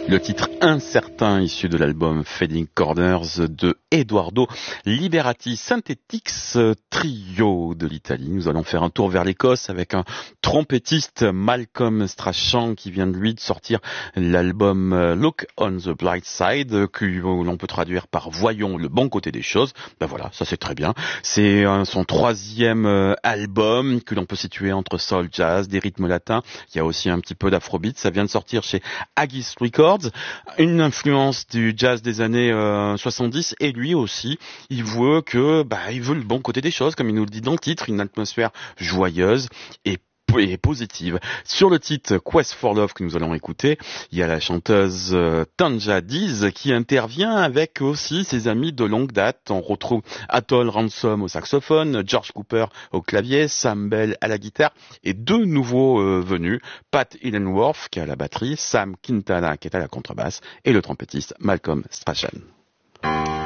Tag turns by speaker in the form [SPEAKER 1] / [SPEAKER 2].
[SPEAKER 1] Le titre incertain issu de l'album Fading Corners de Eduardo Liberati, Synthetix, trio de l'Italie. Nous allons faire un tour vers l'Écosse avec un trompettiste, Malcolm Strachan, qui vient de lui de sortir l'album Look on the Bright Side, que l'on peut traduire par Voyons le bon côté des choses. Ben voilà, ça c'est très bien. C'est son troisième album que l'on peut situer entre soul jazz, des rythmes latins. Il y a aussi un petit peu d'afrobeat. Ça vient de sortir chez Haggis Records. Une influence du jazz des années 70, et lui aussi, il veut le bon côté des choses, comme il nous le dit dans le titre, une atmosphère joyeuse et positive. Sur le titre Quest for Love que nous allons écouter, il y a la chanteuse Tanja Dees qui intervient avec aussi ses amis de longue date. On retrouve Atoll Ransom au saxophone, George Cooper au clavier, Sam Bell à la guitare et deux nouveaux venus, Pat Illenworth qui est à la batterie, Sam Quintana qui est à la contrebasse et le trompettiste Malcolm Strachan.